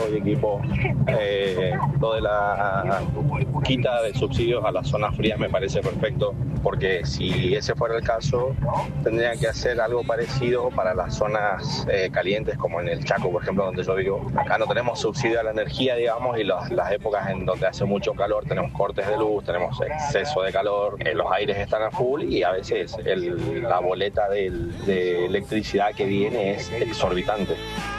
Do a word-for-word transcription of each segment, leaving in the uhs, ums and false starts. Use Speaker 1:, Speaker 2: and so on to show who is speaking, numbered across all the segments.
Speaker 1: Tato y equipo. Eh, lo de la quita de subsidios a las zonas frías me parece perfecto, porque si ese fuera el caso, tendrían que hacer algo parecido para las zonas eh, calientes, como en el Chaco, por ejemplo, donde yo vivo. Acá no tenemos subsidio a la energía, digamos, y los, las épocas en donde hace mucho calor tenemos cortes de luz, tenemos exceso de calor, eh, los aires están a full y a veces el, la boleta del, de electricidad que viene es exorbitante.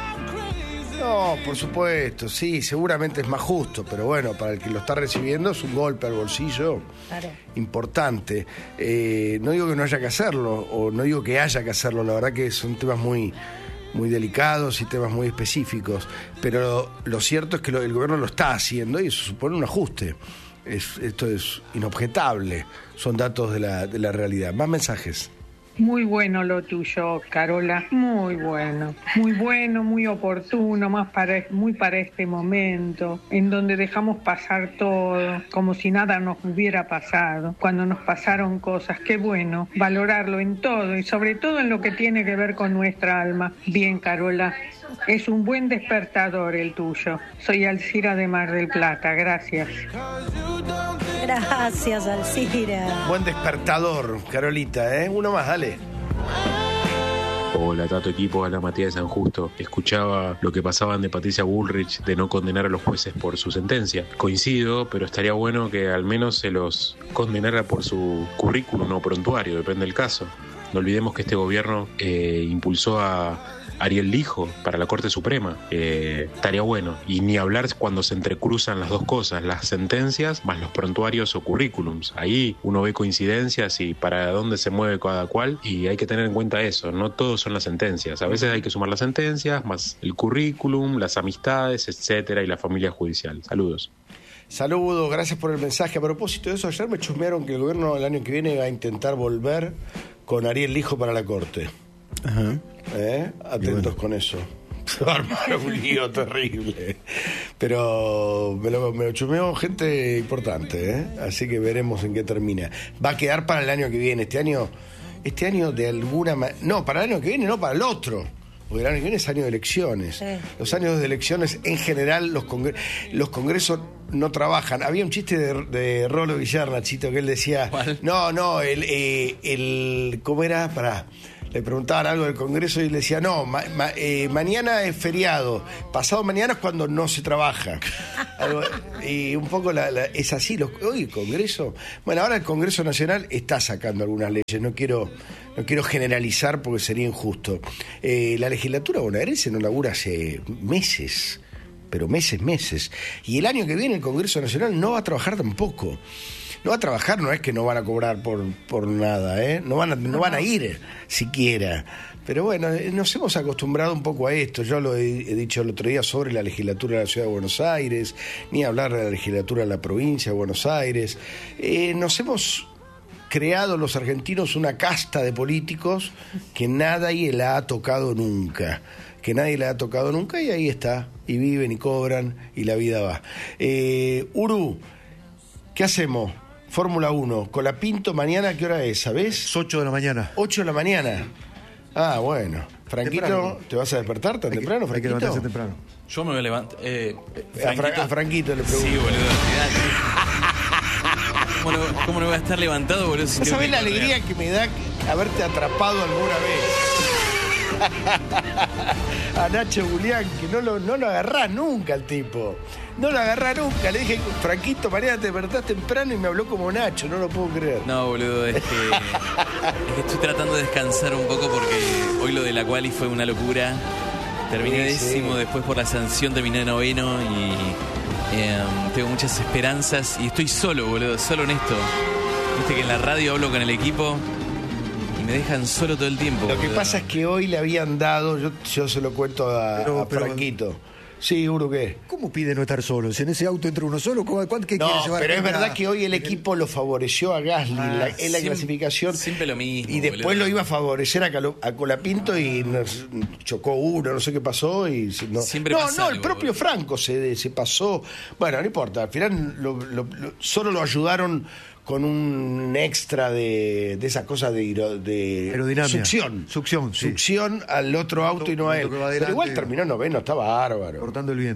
Speaker 2: No, por supuesto, sí, seguramente es más justo, pero bueno, para el que lo está recibiendo es un golpe al bolsillo claro. importante. Eh, no digo que no haya que hacerlo, o no digo que haya que hacerlo, la verdad que son temas muy, muy delicados y temas muy específicos, pero lo cierto es que lo, el gobierno lo está haciendo y eso supone un ajuste. Es, esto es inobjetable, son datos de la, de la realidad. Más mensajes.
Speaker 3: Muy bueno lo tuyo, Carola, muy bueno, muy bueno, muy oportuno, más para, muy para este momento, en donde dejamos pasar todo, como si nada nos hubiera pasado, cuando nos pasaron cosas, qué bueno, valorarlo en todo y sobre todo en lo que tiene que ver con nuestra alma. Bien, Carola, es un buen despertador el tuyo. Soy Alcira de Mar del Plata, gracias.
Speaker 4: Gracias, Alcira.
Speaker 2: Buen despertador, Carolita, ¿eh? Uno más, dale.
Speaker 5: Hola, Tato equipo, hola Matías de San Justo. Escuchaba lo que pasaban de Patricia Bullrich de no condenar a los jueces por su sentencia. Coincido, pero estaría bueno que al menos se los condenara por su currículum o prontuario, depende del caso. No olvidemos que este gobierno eh, impulsó a Ariel Lijo para la Corte Suprema. Eh, estaría bueno. Y ni hablar cuando se entrecruzan las dos cosas, las sentencias más los prontuarios o currículums. Ahí uno ve coincidencias y para dónde se mueve cada cual, y hay que tener en cuenta eso. No todos son las sentencias. A veces hay que sumar las sentencias, más el currículum, las amistades, etcétera, y la familia judicial. Saludos.
Speaker 2: Saludos, gracias por el mensaje. A propósito de eso, ayer me chusmearon que el gobierno el año que viene va a intentar volver con Ariel Lijo para la Corte. Ajá. ¿Eh? Atentos bueno. con eso. Se va a armar un lío terrible. Pero me lo, me lo chumeó gente importante, ¿eh? Así que veremos en qué termina. Va a quedar para el año que viene. Este año, este año de alguna manera. No, para el año que viene, no, para el otro. Porque el año que viene es año de elecciones. Sí. Los años de elecciones, en general, los, congre- los congresos no trabajan. Había un chiste de, de Rolo Villar, Nachito, que él decía... ¿Cuál? No, no, el, eh, el... ¿Cómo era? Pará. Le preguntaban algo del Congreso y le decía, no, ma, ma, eh, mañana es feriado, pasado mañana es cuando no se trabaja. Algo, y un poco la, la, es así. Los, hoy el Congreso... Bueno, ahora el Congreso Nacional está sacando algunas leyes, no quiero... No quiero generalizar porque sería injusto. Eh, la legislatura bonaerense no labura hace meses, pero meses, meses. Y el año que viene el Congreso Nacional no va a trabajar tampoco. No va a trabajar, no es que no van a cobrar por, por nada, ¿eh? No van a, no van a ir siquiera. Pero bueno, nos hemos acostumbrado un poco a esto. Yo lo he, he dicho el otro día sobre la legislatura de la Ciudad de Buenos Aires, ni hablar de la legislatura de la provincia de Buenos Aires. Eh, nos hemos... creado los argentinos una casta de políticos que nadie la ha tocado nunca, que nadie la ha tocado nunca y ahí está, y viven y cobran y la vida va. Eh, Uru, ¿qué hacemos? Fórmula uno, Colapinto mañana, ¿qué hora es? ¿Sabés?
Speaker 6: ocho de la mañana.
Speaker 2: ocho de la mañana. Ah, bueno. Franquito, temprano. ¿Te vas a despertar tan hay temprano,
Speaker 6: que,
Speaker 2: Franquito?
Speaker 6: Hay que levantarse temprano.
Speaker 7: Yo me voy a levantar. Eh,
Speaker 2: a, Fra- a Franquito le pregunto.
Speaker 7: Sí, boludo. ¿Cómo no, ¿Cómo no voy a estar levantado, boludo? Si
Speaker 2: ¿No sabés la alegría que me da haberte atrapado alguna vez? A Nacho Julián, que no lo, no lo agarrás nunca al tipo. No lo agarrás nunca. Le dije, Franquito, mañana te despertás temprano y me habló como Nacho, no lo puedo creer.
Speaker 7: No, boludo, es que, es que estoy tratando de descansar un poco porque hoy lo de la quali fue una locura. Terminé sí, décimo, sí. Después por la sanción terminé noveno y... Eh, tengo muchas esperanzas y estoy solo, boludo, solo en esto. Viste que en la radio hablo con el equipo y me dejan solo todo el tiempo.
Speaker 2: Lo
Speaker 7: boludo.
Speaker 2: que pasa es que hoy le habían dado, yo, yo se lo cuento a,
Speaker 6: pero,
Speaker 2: a Franquito. Pero, sí, Uru, ¿qué?
Speaker 6: ¿Cómo pide no estar solo? Si en ese auto entra uno solo, ¿cuánto que
Speaker 2: no,
Speaker 6: quiere llevar?
Speaker 2: Pero es verdad que hoy el equipo lo favoreció a Gasly ah, en la, en la siempre, clasificación.
Speaker 7: Siempre lo mismo.
Speaker 2: Y después boludo. Lo iba a favorecer a, Calo, a Colapinto y nos chocó uno, no sé qué pasó. Y no,
Speaker 7: siempre
Speaker 2: no,
Speaker 7: pasa
Speaker 2: no,
Speaker 7: algo,
Speaker 2: el propio
Speaker 7: boludo.
Speaker 2: Franco se, se pasó. Bueno, no importa, al final lo, lo, lo, solo lo ayudaron con un extra de, de esas cosas de, de
Speaker 6: aerodinámica.
Speaker 2: Succión.
Speaker 6: Succión, sí.
Speaker 2: Succión al otro auto y no a él. Pero igual terminó noveno, está bárbaro.
Speaker 6: Cortando el viento.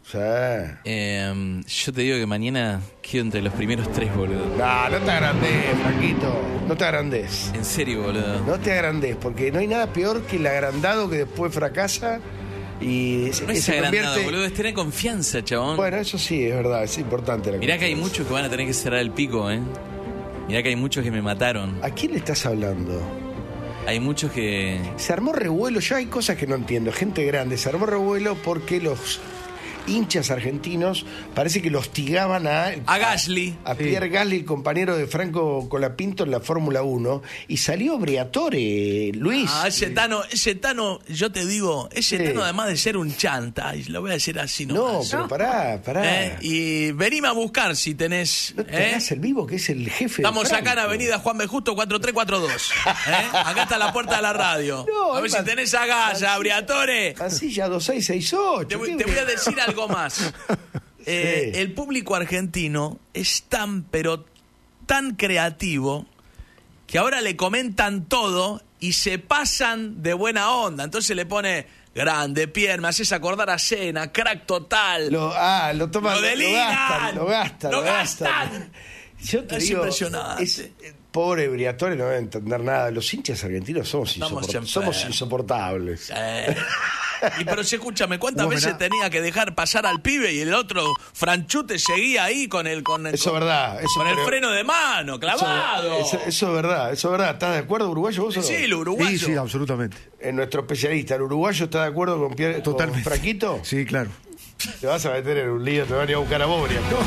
Speaker 2: Sí.
Speaker 7: Eh, yo te digo que mañana quedo entre los primeros tres, boludo.
Speaker 2: No, no te agrandés, Franquito. No te agrandés.
Speaker 7: En serio, boludo.
Speaker 2: No te agrandés, porque no hay nada peor que el agrandado que después fracasa y
Speaker 7: no es
Speaker 2: se
Speaker 7: agrandado,
Speaker 2: convierte...
Speaker 7: boludo, es tener confianza, chabón.
Speaker 2: Bueno, eso sí, es verdad, es importante la
Speaker 7: Mirá
Speaker 2: confianza.
Speaker 7: que hay muchos que van a tener que cerrar el pico, ¿eh? Mirá que hay muchos que me mataron.
Speaker 2: ¿A quién le estás hablando?
Speaker 7: Hay muchos que...
Speaker 2: Se armó revuelo, yo hay cosas que no entiendo, gente grande, se armó revuelo porque los hinchas argentinos parece que lo hostigaban a...
Speaker 7: A Gasly.
Speaker 2: A, a Pierre Gasly, el compañero de Franco Colapinto en la Fórmula uno, y salió Briatore, Luis.
Speaker 4: Ah, ese Tano, ese Tano, yo te digo, ese
Speaker 2: Sí.
Speaker 4: Tano además de ser un chanta, y lo voy a decir así
Speaker 2: No,
Speaker 4: nomás.
Speaker 2: pero pará, pará.
Speaker 4: ¿Eh? Y venime a buscar si tenés...
Speaker 2: No te
Speaker 4: ¿eh?
Speaker 2: hagas el vivo, que es el jefe
Speaker 4: Estamos
Speaker 2: de
Speaker 4: acá en
Speaker 2: Franco.
Speaker 4: Avenida Juan B. Justo cuatro tres cuatro dos. ¿eh? Acá está la puerta de la radio.
Speaker 2: No,
Speaker 4: a ver
Speaker 2: es
Speaker 4: si
Speaker 2: más-
Speaker 4: tenés agallas,
Speaker 2: así-
Speaker 4: Briatore.
Speaker 2: Así ya dos seis seis ocho.
Speaker 4: Te voy, te voy a decir algo más. Eh,
Speaker 2: Sí.
Speaker 4: el público argentino es tan, pero tan creativo que ahora le comentan todo y se pasan de buena onda. Entonces le pone grande, Pierre, me haces acordar a Cena, crack total.
Speaker 2: Lo, ah, lo toman,
Speaker 4: Lo
Speaker 2: lo,
Speaker 4: deliran.
Speaker 2: gastan, lo gastan,
Speaker 4: Lo
Speaker 2: lo gastan.
Speaker 4: gastan.
Speaker 2: Yo te
Speaker 4: Es
Speaker 2: digo,
Speaker 4: impresionante.
Speaker 2: es- eh, pobre Briatore no debe entender nada. Los hinchas argentinos somos,
Speaker 4: Estamos
Speaker 2: insoport-
Speaker 4: enfermos.
Speaker 2: somos insoportables.
Speaker 4: Eh. Y pero si escúchame, ¿cuántas
Speaker 6: Un
Speaker 4: veces
Speaker 6: homenaje-
Speaker 4: tenía que dejar pasar al pibe y el otro Franchute seguía ahí con el con el,
Speaker 2: Eso es
Speaker 4: con,
Speaker 2: verdad. Eso,
Speaker 4: con el
Speaker 2: pero-
Speaker 4: freno de mano, clavado?
Speaker 2: Eso, eso es verdad, eso es verdad. ¿Estás de acuerdo, uruguayo? ¿Vos o no?
Speaker 4: Sí, el uruguayo.
Speaker 6: Sí, sí, absolutamente.
Speaker 2: En nuestro especialista, ¿el uruguayo está de acuerdo con, Pierre, con
Speaker 6: Totalmente.
Speaker 2: Franquito?
Speaker 6: Sí, claro.
Speaker 2: Te vas a meter en un lío, te van a ir a buscar a vos, Briatore.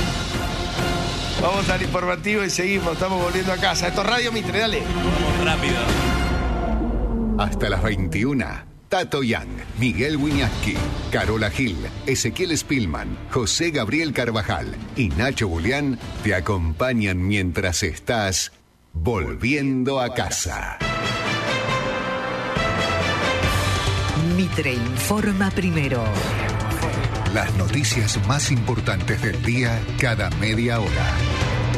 Speaker 2: Vamos al informativo y seguimos. Estamos volviendo a casa. Esto es Radio Mitre, dale.
Speaker 4: Vamos rápido.
Speaker 8: Hasta las veintiuna. Tato Yang, Miguel Wiñaski, Carola Gil, Ezequiel Spillman, José Gabriel Carvajal y Nacho Julián te acompañan mientras estás volviendo a casa.
Speaker 9: Mitre informa primero.
Speaker 8: Las noticias más importantes del día cada media hora.